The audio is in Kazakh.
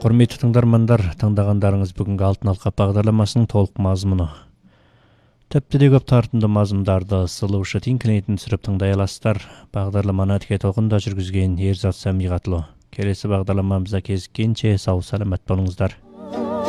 Құрметті тыңдармандар, тыңдағандарыңыз бүгінгі алтын алқа бағдарламасының толық мазмұны. Тіпті де көп тартымды мазмұндарды сылушы интернетін түсіріп тыңдай аласыздар. Бағдарламаны тіке толқында жүргізген Ерзат Самиғатлы. Келесі бағдарламамызда кезіккенше сау саламат болыңыздар.